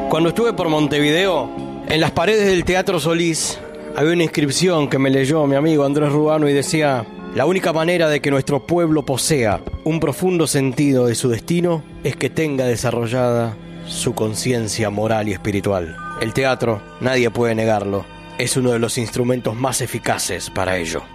Cuando estuve por Montevideo, en las paredes del Teatro Solís había una inscripción que me leyó mi amigo Andrés Rubano y decía: la única manera de que nuestro pueblo posea un profundo sentido de su destino es que tenga desarrollada su conciencia moral y espiritual. El teatro, nadie puede negarlo, es uno de los instrumentos más eficaces para ello.